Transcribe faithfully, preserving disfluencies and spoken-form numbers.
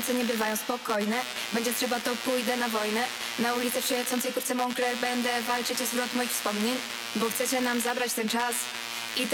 noce nie bywają spokojne. Będzie trzeba, to pójdę na wojnę. Na ulicę w szyjecącej kurce Moncler będę walczyć o zwrot moich wspomnień. Bo chcecie nam zabrać ten czas.